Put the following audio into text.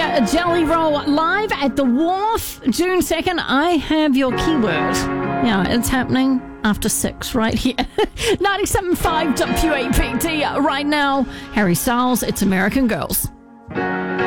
Jelly Roll live at the Wharf, June 2nd. I have your keyword. Yeah, it's happening after 6 right here. 97.5 WAPT right now. Harry Styles, It's American Girls.